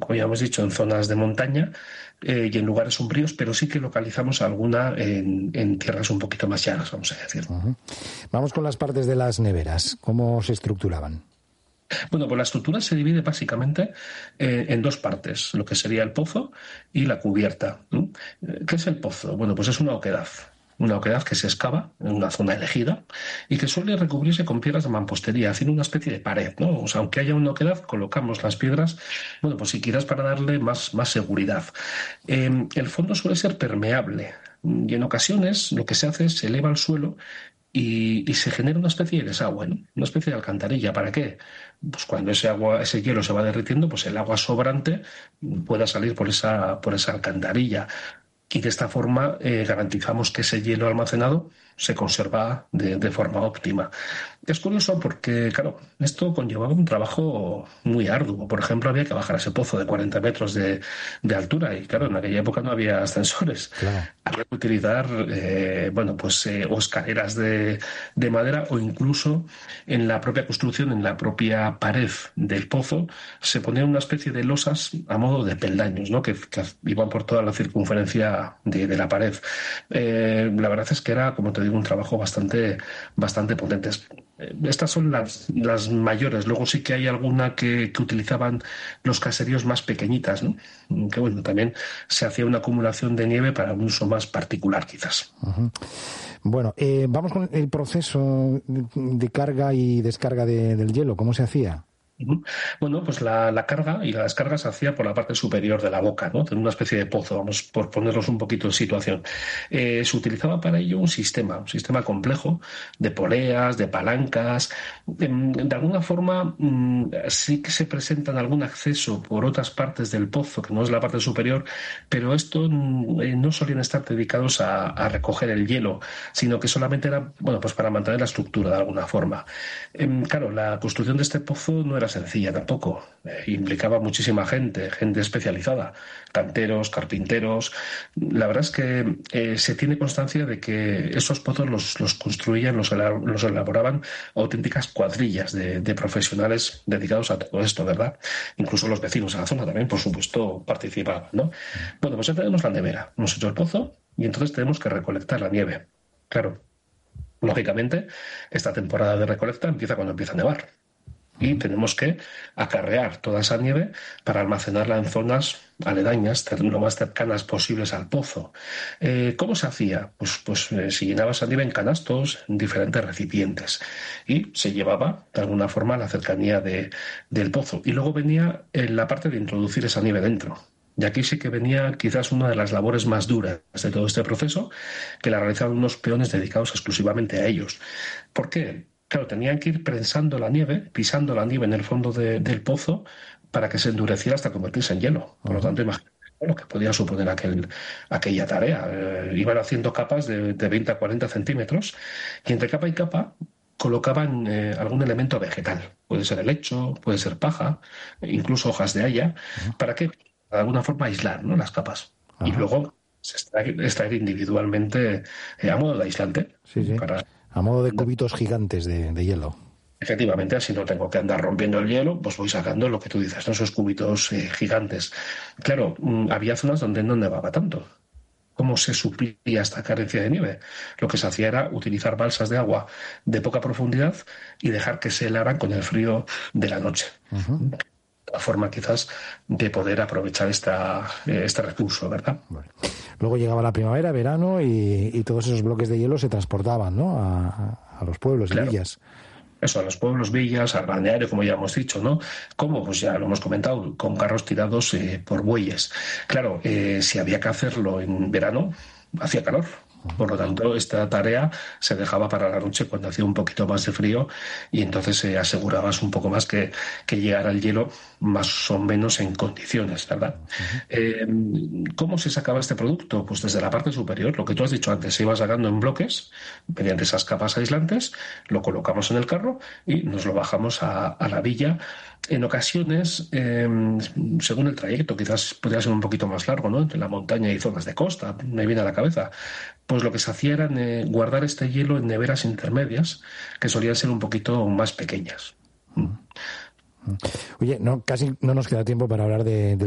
como ya hemos dicho, en zonas de montaña y en lugares sombríos, pero sí que localizamos alguna en tierras un poquito más llanas, vamos a decir. Uh-huh. Vamos con las partes de las neveras. ¿Cómo se estructuraban? Bueno, pues la estructura se divide básicamente en dos partes, lo que sería el pozo y la cubierta, ¿no? ¿Qué es el pozo? Bueno, pues es una oquedad que se excava en una zona elegida y que suele recubrirse con piedras de mampostería, haciendo una especie de pared, ¿no? O sea, aunque haya una oquedad, colocamos las piedras, bueno, pues si quieras para darle más seguridad. El fondo suele ser permeable y en ocasiones lo que se hace es se eleva al suelo y se genera una especie de desagüe, ¿no? Una especie de alcantarilla. ¿Para qué? Pues cuando ese hielo se va derritiendo, pues el agua sobrante pueda salir por esa alcantarilla. Y de esta forma garantizamos que ese hielo almacenado se conserva de forma óptima. Es curioso porque, claro, esto conllevaba un trabajo muy arduo. Por ejemplo, había que bajar ese pozo de 40 metros de altura y, claro, en aquella época no había ascensores. Claro. Había que utilizar, o escaleras de madera o incluso en la propia construcción, en la propia pared del pozo, se ponían una especie de losas a modo de peldaños, ¿no? que iban por toda la circunferencia de la pared. La verdad es que era, como te digo, un trabajo bastante potente. Estas son las mayores. Luego sí que hay alguna que utilizaban los caseríos más pequeñitas, ¿no? Que bueno, también se hacía una acumulación de nieve para un uso más particular, quizás. Uh-huh. Bueno, vamos con el proceso de carga y descarga del hielo. ¿Cómo se hacía? Bueno, pues la carga y la descarga se hacía por la parte superior de la boca, ¿no? En una especie de pozo, vamos, por ponerlos un poquito en situación. Se utilizaba para ello un sistema complejo de poleas, de palancas. De alguna forma sí que se presentan algún acceso por otras partes del pozo, que no es la parte superior, pero esto no solían estar dedicados a recoger el hielo, sino que solamente era, bueno, pues para mantener la estructura de alguna forma. Claro, la construcción de este pozo no era sencilla tampoco. Implicaba muchísima gente especializada, canteros, carpinteros. La verdad es que se tiene constancia de que esos pozos los construían, los elaboraban auténticas cuadrillas de profesionales dedicados a todo esto, ¿verdad? Incluso los vecinos de la zona también, por supuesto, participaban, ¿no? Bueno, pues ya tenemos la nevera, hemos hecho el pozo y entonces tenemos que recolectar la nieve. Claro, lógicamente, esta temporada de recolecta empieza cuando empieza a nevar. Y tenemos que acarrear toda esa nieve para almacenarla en zonas aledañas, lo más cercanas posibles al pozo. ¿Cómo se hacía? Pues se llenaba esa nieve en canastos, en diferentes recipientes, y se llevaba de alguna forma a la cercanía del pozo. Y luego venía la parte de introducir esa nieve dentro. Y aquí sí que venía quizás una de las labores más duras de todo este proceso, que la realizaban unos peones dedicados exclusivamente a ellos. ¿Por qué? Claro, tenían que ir prensando la nieve, pisando la nieve en el fondo del pozo para que se endureciera hasta convertirse en hielo. Por lo tanto, imagínate lo que podía suponer aquella tarea. Iban haciendo capas de 20 a 40 centímetros y entre capa y capa colocaban algún elemento vegetal. Puede ser helecho, puede ser paja, incluso hojas de haya. ¿Para qué? De alguna forma aislar, ¿no?, las capas. Y luego extraer individualmente a modo de aislante. Sí. Para a modo de cubitos gigantes de hielo. Efectivamente, así no tengo que andar rompiendo el hielo, pues voy sacando lo que tú dices, ¿no?, esos cubitos gigantes. Claro, había zonas donde no nevaba tanto. ¿Cómo se suplía esta carencia de nieve? Lo que se hacía era utilizar balsas de agua de poca profundidad y dejar que se helaran con el frío de la noche. Uh-huh. La forma quizás de poder aprovechar este recurso, ¿verdad? Bueno. Luego llegaba la primavera, verano y todos esos bloques de hielo se transportaban, ¿no?, a los pueblos y villas. Eso, a los pueblos, villas, al balneario, como ya hemos dicho, ¿no? ¿Cómo? Pues ya lo hemos comentado, con carros tirados por bueyes. Claro, si había que hacerlo en verano, hacía calor. Por lo tanto, esta tarea se dejaba para la noche cuando hacía un poquito más de frío y entonces asegurabas un poco más que llegara el hielo más o menos en condiciones, ¿verdad? ¿Cómo se sacaba este producto? Pues desde la parte superior, lo que tú has dicho antes, se iba sacando en bloques mediante esas capas aislantes, lo colocamos en el carro y nos lo bajamos a la villa. En ocasiones, según el trayecto, quizás podría ser un poquito más largo, ¿no?, entre la montaña y zonas de costa, me viene a la cabeza, pues lo que se hacía era guardar este hielo en neveras intermedias, que solían ser un poquito más pequeñas. Oye, casi no nos queda tiempo para hablar de